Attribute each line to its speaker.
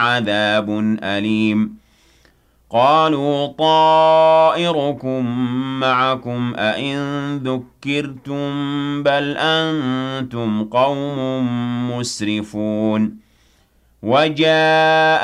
Speaker 1: عَذَابٌ أَلِيمٌ قَالُوا طَائِرُكُم مَّعَكُمْ أَئِن ذُكِّرْتُم بَلْ أَنتُمْ قَوْمٌ مُّسْرِفُونَ وَجَاءَ